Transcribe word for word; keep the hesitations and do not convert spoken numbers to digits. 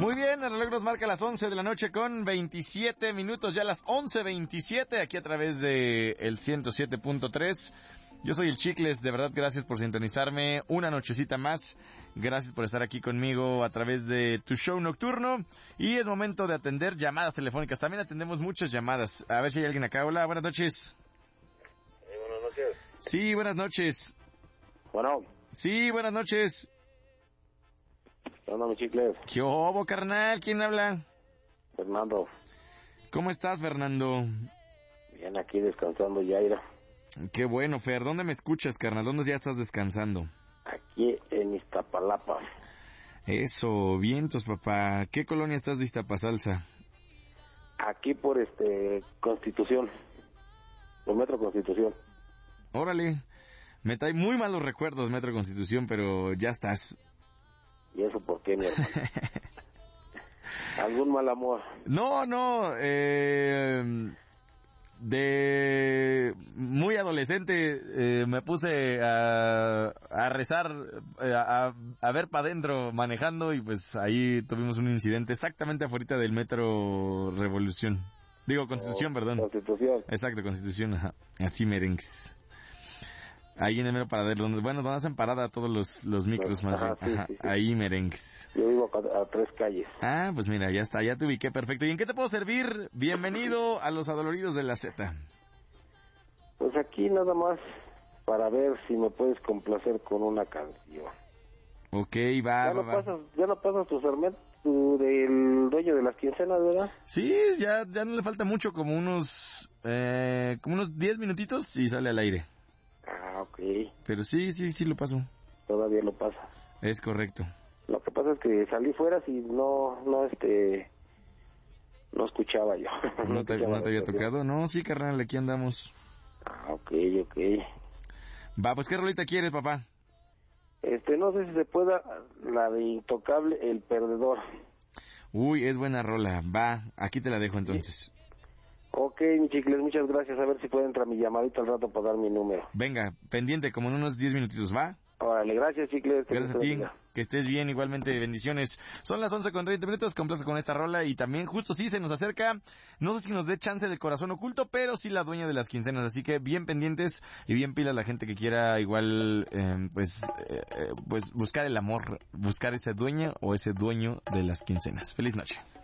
Muy bien, el reloj nos marca las once de la noche con veintisiete minutos, ya las once veintisiete, aquí a través de el ciento siete punto tres. Yo soy el Chicles, de verdad gracias por sintonizarme una nochecita más, gracias por estar aquí conmigo a través de tu show nocturno, y es momento de atender llamadas telefónicas, también atendemos muchas llamadas, a ver si hay alguien acá. Hola, buenas noches. Eh, buenas noches. Sí, buenas noches. Bueno. Sí, buenas noches. ¿Qué onda, mi Chicles? ¿Qué hubo, carnal? ¿Quién habla? Fernando. ¿Cómo estás, Fernando? Bien, aquí descansando, Yaira. Qué bueno, Fer. ¿Dónde me escuchas, carnal? ¿Dónde ya estás descansando? Aquí en Iztapalapa. Eso, vientos, papá. ¿Qué colonia estás de Iztapasalsa? Aquí por este Constitución. Por Metro Constitución. Órale. Me trae muy malos recuerdos, Metro Constitución, pero ya estás. ¿Y eso por qué, mi hermano? ¿Algún mal amor? No, no, eh... de muy adolescente eh, me puse a, a rezar, eh, a, a ver para adentro manejando, y pues ahí tuvimos un incidente exactamente afuera del Metro Revolución. Digo, Constitución, oh, perdón. Constitución. Exacto, Constitución, ajá. Así merengues. Ahí en el mero paradero, donde, bueno, donde hacen parada todos los, los micros, más ajá, bien. Sí, ajá, sí, sí. Ahí merengues. Yo vivo a, a tres calles. Ah, pues mira, ya está, ya te ubiqué, perfecto. ¿Y en qué te puedo servir? Bienvenido a los adoloridos de la Z. Pues aquí nada más para ver si me puedes complacer con una canción. Ok, va, ya va, no va. pasas, ya no pasas tu sermet, tu del dueño de las quincenas, ¿verdad? Sí, ya, ya no le falta mucho, como unos, eh, como unos diez minutitos y sale al aire. Ah, ok. Pero sí, sí, sí lo paso. Todavía lo pasa. Es correcto. Lo que pasa es que salí fuera y no, no, este, no escuchaba yo. ¿No, no te, escuchaba ¿no te había tocado? No, sí, carnal, aquí andamos. Ah, ok, ok. Va, pues, ¿qué rolita quieres, papá? Este, no sé si se pueda, la de Intocable, El Perdedor. Uy, es buena rola. Va, aquí te la dejo entonces. ¿Sí? Ok, mi Chicles, muchas gracias. A ver si puede entrar mi llamadita al rato para dar mi número. Venga, pendiente, como en unos diez minutitos, ¿va? Órale, gracias, Chicles. Gracias a ti, que estés bien, igualmente, bendiciones. Son las once con treinta minutos, complazo con esta rola, y también justo sí se nos acerca, no sé si nos dé chance del corazón oculto, pero sí la dueña de las quincenas, así que bien pendientes y bien pila la gente que quiera igual, eh, pues, eh, pues buscar el amor, buscar ese dueño o ese dueño de las quincenas. Feliz noche.